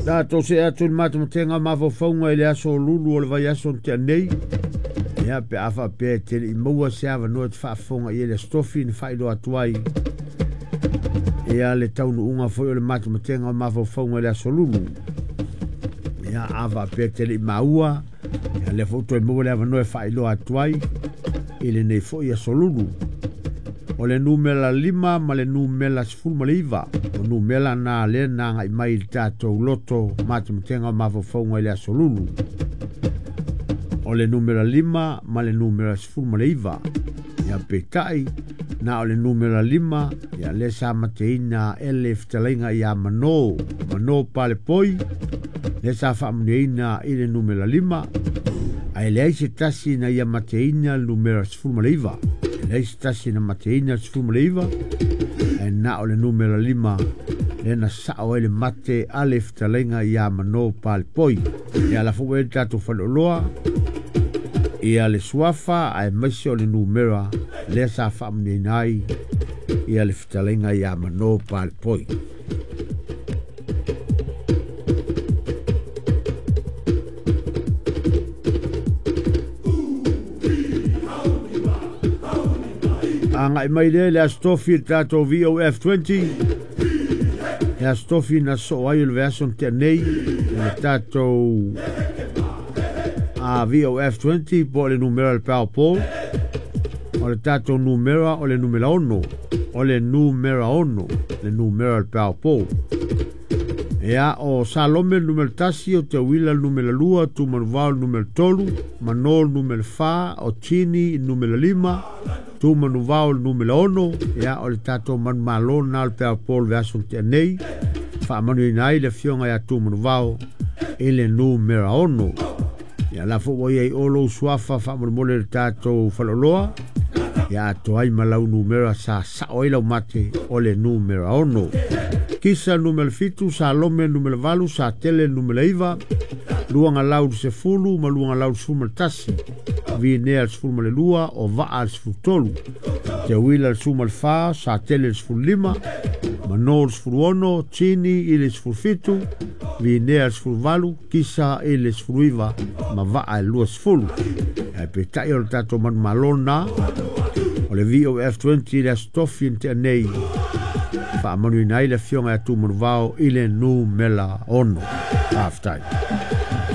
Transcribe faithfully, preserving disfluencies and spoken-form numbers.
Da to se atu matu mtenga mafaufaunga i le aso lulu o le vai aso te nei. Ia pe afa pe te i maua se ava noa te whaafonga i le stofi ni whaido atuai. Ia le taunu unga foi o le matu mtenga mafaufaunga i le aso lulu. Ia afa pe te i maua. Ia le foto i maua le ava noa whaido atuai. I le nei foi aso lulu. O le numela lima ma le numela sifuru ma le iwa. O numela na le na ngai mai i tātou loto matu mtenga mafaufaunga i le aso lulu. O le numera lima ma le numera sifuru ma le iwa. Ia petai na o le numera lima ia le sa mateina ele fitalainga ia mano. Mano pale poi. Le sa whaamuneina i le numera lima. Ai le aise tasi na ia mateina numera sifuru ma le iwa. Le stasi na mateina sifuru ma le iwa. E na o le numera lima le na sao ele mate ale fitalainga ia mano pale poi. Ia la fuwe tatu whaloloa. Ia le suafa ai maisi o le numera le sa whaamuninai ia le fitalainga ia mano pale poi. Anga i mai le le astofi tato V O F twenty. Le astofi na so ai le version te nei le tato a V O F twenty po le numero al PowerPoint. O le tato numero o le numero ono. O le numero ono. Le numero al PowerPoint. Ea o salome numero tasi o te wila numero lua tu manuvao numero tolu. Manol numero fa o chini numero lima. Tu manuvao numero ono. Ea o le tato man malona al PowerPoint version te nei. Fa manu inai le fionga ya tu manuvao ele numero ono. Ia la fo ia i olo suafa fa mo le tato faloloa. Ia to ai malau numero sa sa oila mate o le numero ono. Kisa numero fitu sa lome numero valu sa tele numero iva. Luanga lau se fulu ma luanga lau suma tasi. Vi ne al suma le lua o va al sfutolu. Te wila suma le fa sa tele sful lima. Manor sful ono chini ile sful fitu. Vi ne al sful valu kisa ile sful iva ma va al lua sfulu. E pe tai o tato man malona. O le V O F twenty le stofi te nei. Fa manu inai le fionga tu manuvao ile numela ono. Half time.